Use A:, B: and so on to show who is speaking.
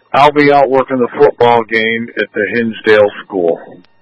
A: I'll be out working the football game at the Hinsdale School.